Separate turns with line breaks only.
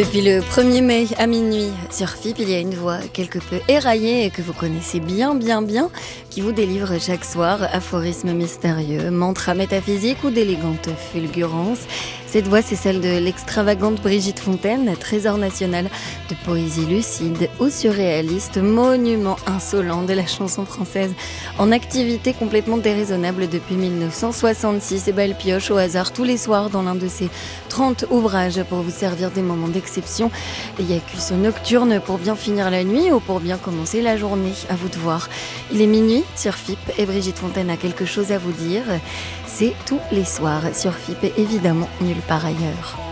Depuis le 1er mai à minuit, sur FIP, il y a une voix quelque peu éraillée et que vous connaissez bien, qui vous délivre chaque soir aphorismes mystérieux, mantras métaphysiques ou d'élégantes fulgurances. Cette voix, c'est celle de l'extravagante Brigitte Fontaine, trésor national de poésie lucide ou surréaliste, monument insolent de la chanson française, en activité complètement déraisonnable depuis 1966. Et elle pioche au hasard tous les soirs dans l'un de ses 30 ouvrages pour vous servir des moments d'exception. Il y a Pulse nocturne pour bien finir la nuit ou pour bien commencer la journée, à vous de voir. Il est minuit sur FIP et Brigitte Fontaine a quelque chose à vous dire. C'est tous les soirs sur FIP et évidemment nulle part ailleurs.